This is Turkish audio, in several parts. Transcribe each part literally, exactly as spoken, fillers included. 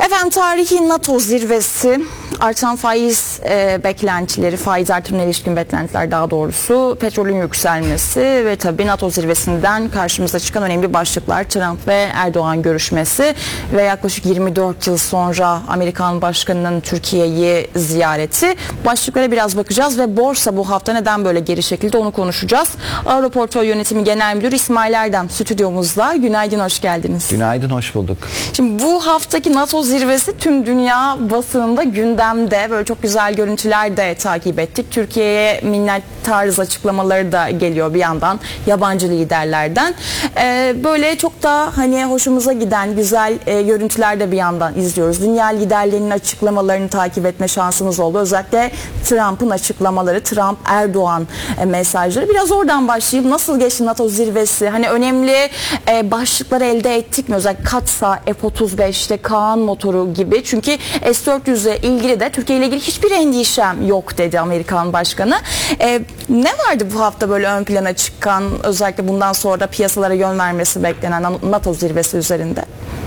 Efendim, tarihi NATO zirvesi, artan faiz e, beklentileri, faiz artırımına ilişkin beklentiler daha doğrusu, petrolün yükselmesi ve tabii NATO zirvesinden karşımıza çıkan önemli başlıklar, Trump ve Erdoğan görüşmesi ve yaklaşık yirmi dört yıl sonra Amerikan Başkanı'nın Türkiye'yi ziyareti. Başlıklara biraz bakacağız ve borsa bu hafta neden böyle geri çekildi onu konuşacağız. Agroportföy Yönetimi Genel Müdürü İsmail Erdem stüdyomuzda. Günaydın, hoş geldiniz. Günaydın, hoş bulduk. Şimdi bu haftaki NATO zirvesi tüm dünya basınında gündemde. Böyle çok güzel görüntüler de takip ettik. Türkiye'ye minnettarız açıklamaları da geliyor bir yandan yabancı liderlerden. Ee, böyle çok da hani hoşumuza giden güzel e, görüntüler de bir yandan izliyoruz. Dünya liderlerinin açıklamalarını takip etme şansımız oldu. Özellikle Trump'ın açıklamaları, Trump-Erdoğan e, mesajları. Biraz oradan başlayayım. Nasıl geçti NATO zirvesi? Hani önemli e, başlıkları elde ettik mi? Özellikle Katsa, F otuz beş'te Kaan motoru gibi. Çünkü S dört yüz'e ilgili de Türkiye ile ilgili hiçbir endişem yok dedi Amerikan Başkanı. E, ne vardı bu hafta böyle ön plana çıkan, özellikle bundan sonra da piyasalara yön vermesi beklenen NATO zirvesi üzerinde?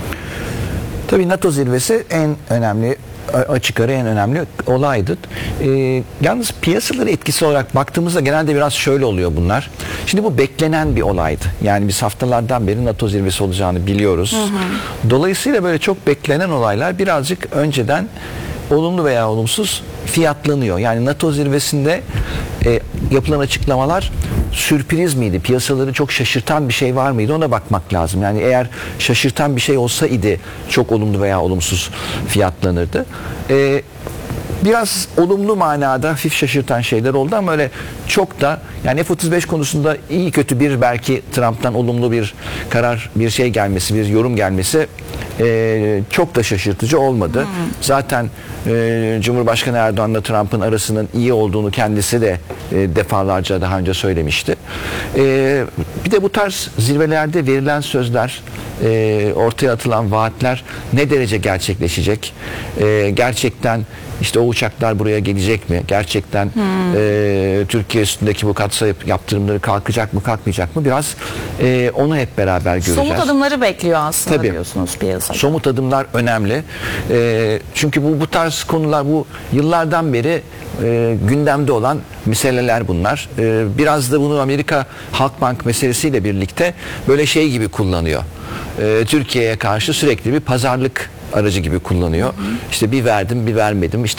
Tabii NATO zirvesi en önemli, açık ara en önemli olaydı. Ee, yalnız piyasalara etkisi olarak baktığımızda genelde biraz şöyle oluyor bunlar. Şimdi bu beklenen bir olaydı. Yani biz haftalardan beri NATO zirvesi olacağını biliyoruz. Hı hı. Dolayısıyla böyle çok beklenen olaylar birazcık önceden olumlu veya olumsuz fiyatlanıyor. Yani NATO zirvesinde e, yapılan açıklamalar sürpriz miydi? Piyasaları çok şaşırtan bir şey var mıydı? Ona bakmak lazım. Yani eğer şaşırtan bir şey olsa idi çok olumlu veya olumsuz fiyatlanırdı. E, biraz olumlu manada hafif şaşırtan şeyler oldu ama öyle çok da, yani F otuz beş konusunda iyi kötü bir belki Trump'tan olumlu bir karar, bir şey gelmesi, bir yorum gelmesi e, çok da şaşırtıcı olmadı. Hmm. Zaten e, Cumhurbaşkanı Erdoğan'la Trump'ın arasının iyi olduğunu kendisi de e, defalarca daha önce söylemişti. E, bir de bu tarz zirvelerde verilen sözler, e, ortaya atılan vaatler ne derece gerçekleşecek? E, gerçekten işte o uçaklar buraya gelecek mi? Gerçekten hmm. e, Türkiye üstündeki bu katsayı yaptırımları kalkacak mı, kalkmayacak mı? Biraz e, onu hep beraber göreceğiz. Somut adımları bekliyor aslında. Tabii, diyorsunuz piyasada. Somut adımlar önemli. E, çünkü bu bu tarz konular bu yıllardan beri e, gündemde olan meseleler bunlar. E, biraz da bunu Amerika Halkbank meselesiyle birlikte böyle şey gibi kullanıyor. E, Türkiye'ye karşı sürekli bir pazarlık aracı gibi kullanıyor. Hı hı. İşte bir verdim, bir vermedim. İşte